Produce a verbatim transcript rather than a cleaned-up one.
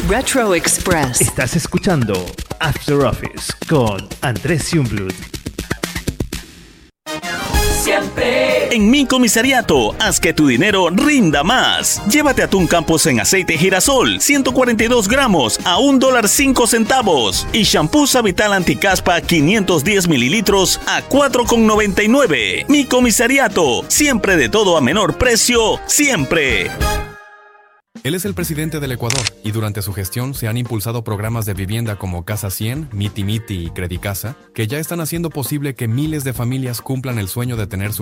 Retro Express. Estás escuchando After Office con Andrés Jungblut. Siempre. En Mi Comisariato, haz que tu dinero rinda más. Llévate atún Campos en aceite girasol, ciento cuarenta y dos gramos a un dólar cinco centavos. Y shampoo Savital Anticaspa, quinientos diez mililitros a cuatro con noventa y nueve. Mi Comisariato, siempre de todo a menor precio, siempre. Él es el presidente del Ecuador y durante su gestión se han impulsado programas de vivienda como Casa cien, Miti Miti y Credicasa, que ya están haciendo posible que miles de familias cumplan el sueño de tener su